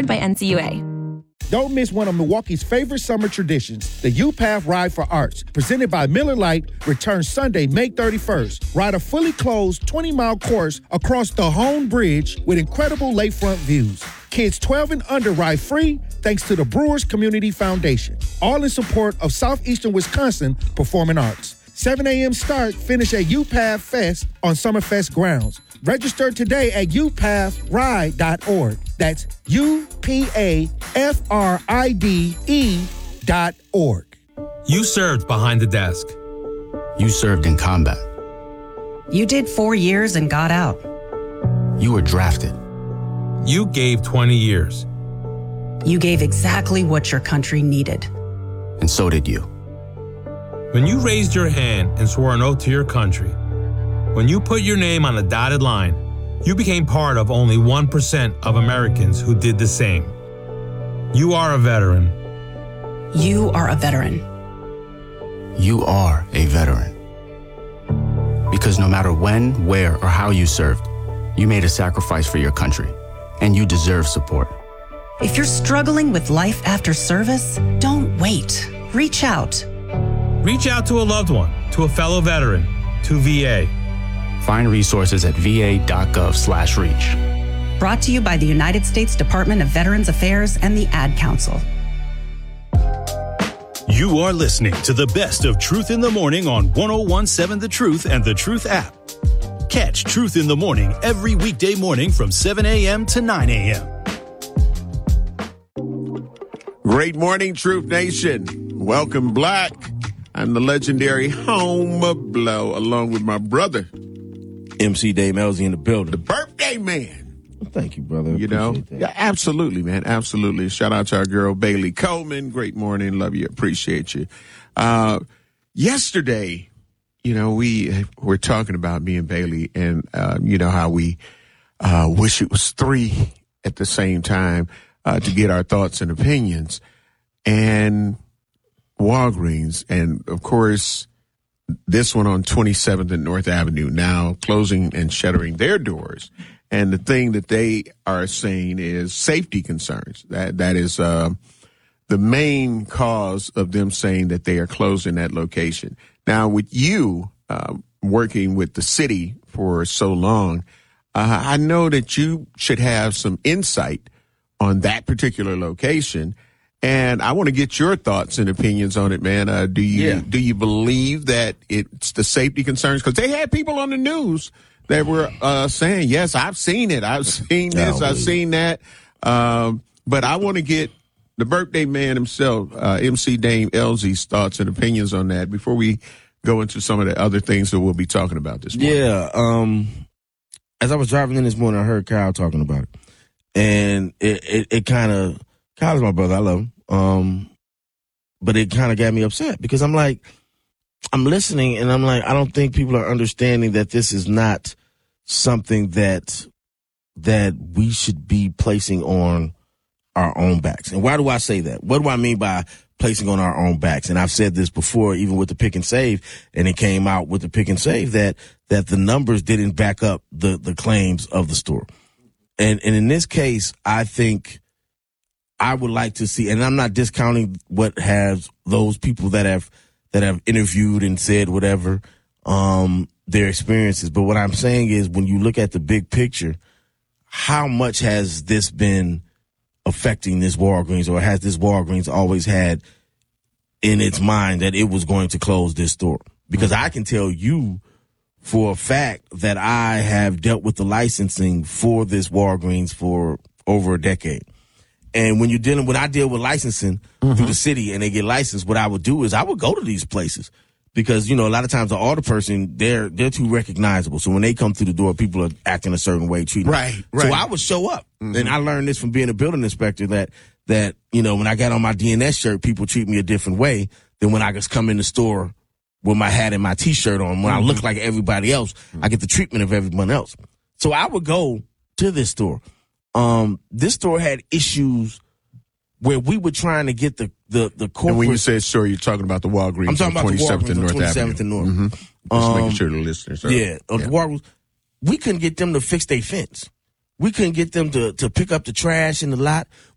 Insured by NCUA. Don't miss one of Milwaukee's favorite summer traditions, the U-Path Ride for Arts, presented by Miller Lite, returns Sunday, May 31st. Ride a fully closed 20-mile course across the Hone Bridge with incredible lakefront views. Kids 12 and under ride free thanks to the Brewers Community Foundation. All in support of Southeastern Wisconsin Performing Arts. 7 a.m. start, finish at U-Path Fest on Summerfest grounds. Register today at upathride.org. That's UPAFRIDE.org. You served behind the desk. You served in combat. You did 4 years and got out. You were drafted. You gave 20 years. You gave exactly what your country needed. And so did you. When you raised your hand and swore an oath to your country, when you put your name on a dotted line, you became part of only 1% of Americans who did the same. You are a veteran. You are a veteran. You are a veteran. Because no matter when, where, or how you served, you made a sacrifice for your country, and you deserve support. If you're struggling with life after service, don't wait. Reach out. Reach out to a loved one, to a fellow veteran, to VA. Find resources at va.gov/reach. Brought to you by the United States Department of Veterans Affairs and the Ad Council. You are listening to the best of Truth in the Morning on 1017 The Truth and The Truth app. Catch Truth in the Morning every weekday morning from 7 a.m. to 9 a.m. Great morning, Truth Nation. Welcome, Black. I'm the legendary Home Blow, along with my brother, MC Dame Elzy in the building. the birthday man. Thank you, brother. You know? That. Yeah, absolutely, man. Absolutely. Shout out to our girl, Bailey Coleman. Great morning. Love you. Appreciate you. Yesterday, you know, we were talking about me and Bailey and, you know, how we wish it was 3 at the same time to get our thoughts and opinions. And Walgreens, and of course, this one on 27th and North Avenue, now closing and shuttering their doors. And the thing that they are saying is safety concerns. That is the main cause of them saying that they are closing that location. Now, with you working with the city for so long, I know that you should have some insight on that particular location. And I want to get your thoughts and opinions on it, man. Do you believe that it's the safety concerns? Because they had people on the news that were saying, yes, I've seen it. I've seen this. I've seen that. But I want to get the birthday man himself, MC Dame Elzy's thoughts and opinions on that before we go into some of the other things that we'll be talking about this morning. Yeah. As I was driving in this morning, I heard Kyle talking about it. And it kind of, Kyle's my brother. I love him. But it kind of got me upset because I'm like, I'm listening and I'm like, I don't think people are understanding that this is not something that we should be placing on our own backs. And why do I say that? What do I mean by placing on our own backs? And I've said this before, even with the pick and save, and it came out with the pick and save that the numbers didn't back up the claims of the store. And in this case, I think I would like to see, and I'm not discounting what has those people that have interviewed and said whatever, their experiences. But what I'm saying is when you look at the big picture, how much has this been affecting this Walgreens, or has this Walgreens always had in its mind that it was going to close this store? Because I can tell you for a fact that I have dealt with the licensing for this Walgreens for over a decade. And when I deal with licensing through the city and they get licensed, what I would do is I would go to these places because, you know, a lot of times the order person, they're too recognizable. So when they come through the door, people are acting a certain way, treating them. Right. So I would show up. And I learned this from being a building inspector that, you know, when I got on my DNS shirt, people treat me a different way than when I just come in the store with my hat and my T-shirt on. When I look like everybody else, I get the treatment of everyone else. So I would go to this store. This store had issues where we were trying to get the corporate. And when you say store, you're talking about the Walgreens. I'm talking about the Walgreens on 27th and North. Just making sure the listeners are. The Walgreens. We couldn't get them to fix their fence. We couldn't get them to pick up the trash in the lot.